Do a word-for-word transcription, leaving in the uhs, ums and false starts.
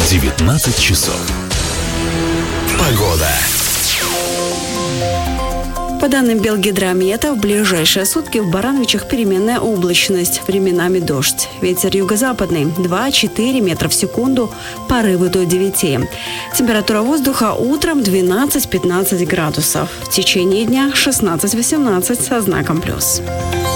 девятнадцать часов. Погода. По данным Белгидромета, в ближайшие сутки в Барановичах переменная облачность, временами дождь. Ветер юго-западный два-четыре метра в секунду, порывы до девяти. Температура воздуха утром двенадцать-пятнадцать градусов. В течение дня шестнадцать-восемнадцать со знаком плюс.